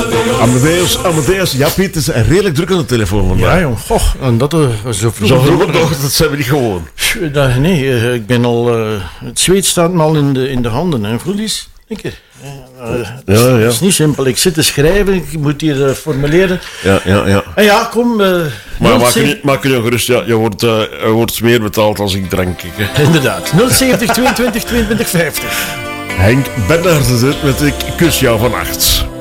Amadeus, ja Piet, het is redelijk druk aan de telefoon vandaag. Ja jong, goh, en dat zo vroeg. Zo vroeg nog, dat zijn we niet gewoon. Nee, ik ben al... het zweet staat me al in de handen, hè, Vroelies? Ja. Het is niet simpel. Ik zit te schrijven, ik moet hier formuleren. Ja. En ja, kom... maar maak je gerust, ja, je wordt meer betaald als ik drank. Inderdaad. 070 22 22 50. Henk Bernhardsen zit met Ik kus jou van 8.